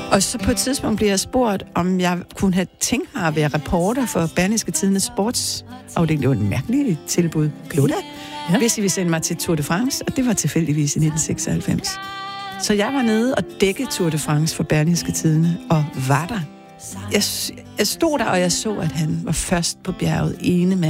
Og så på et tidspunkt blev jeg spurgt, om jeg kunne have tænkt mig at være reporter for Berlingske Tidendes sportsafdeling. Det var et mærkeligt tilbud. Jo da. Ja. Hvis I ville sende mig til Tour de France, og det var tilfældigvis i 1996. Så jeg var nede og dækkede Tour de France for Berlingske Tidende, og var der. Jeg stod der, og jeg så, at han var først på bjerget, ene mand.